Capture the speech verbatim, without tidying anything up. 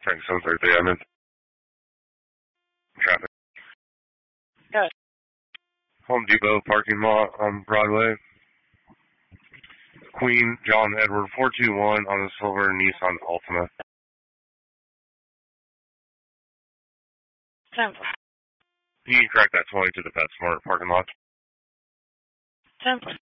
Frank seven thirty-three, I'm in traffic. Good. Home Depot parking lot on Broadway. Queen John Edward four two one on a silver Nissan Altima. ten. You can correct that twenty to the PetSmart parking lot. ten.